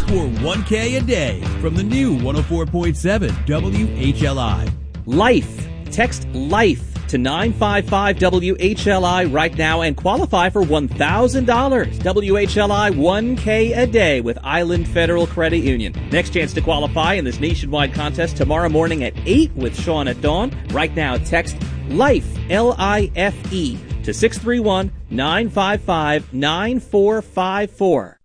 Score $1K a day from the new 104.7 WHLI. Life. Text LIFE to 955 WHLI right now and qualify for $1,000. WHLI 1K a day with Island Federal Credit Union. Next chance to qualify in this nationwide contest tomorrow morning at 8 with Sean at dawn. Right now, text LIFE, LIFE, to 631-955-9454.